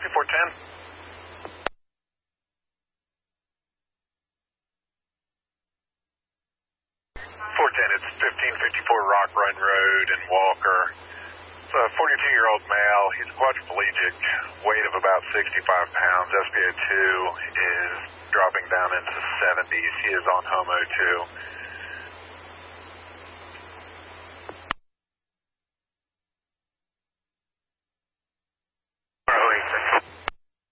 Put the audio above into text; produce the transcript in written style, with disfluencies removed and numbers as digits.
Copy, 410. 410, it's 1554 Rock Run Road in Walker. It's a 42-year-old male. He's quadriplegic, weight of about 65 pounds. SpO2 is dropping down into 70s. He is on HOMO-2.